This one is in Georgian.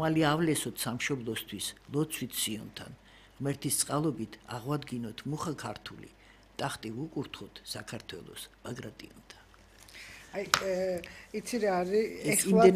ხმალი ავლესოთ სამშობლოსთვის, ლოცვით სიონთან, ღმერთის წყალობით აღვადგინოთ მუხა ქართული, ტახტი ვუკურთხოთ საქართველოს ბაგრატიონთან. იცი რა არის